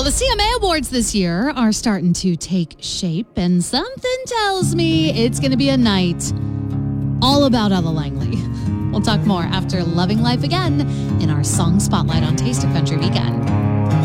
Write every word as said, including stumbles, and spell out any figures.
the C M A Awards this year are starting to take shape, and something tells me it's going to be a night all about Ella Langley. We'll talk more after Loving Life Again in our Song Spotlight on Taste of Country Weekend.